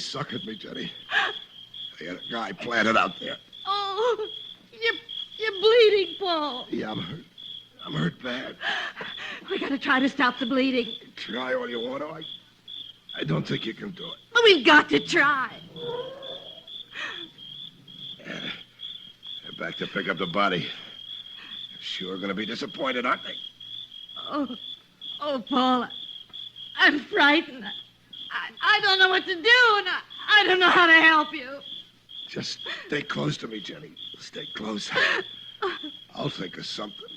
suck at me, Jenny. They had a guy planted out there. Oh, you're bleeding, Paul. Yeah, I'm hurt. I'm hurt bad. We gotta try to stop the bleeding. Try all you want to. I don't think you can do it. But we've got to try. Yeah. They're back to pick up the body. Sure gonna be disappointed, aren't they? Oh, Paul, I'm frightened. I don't know what to do, and I don't know how to help you. Just stay close to me, Jenny. Stay close. I'll think of something.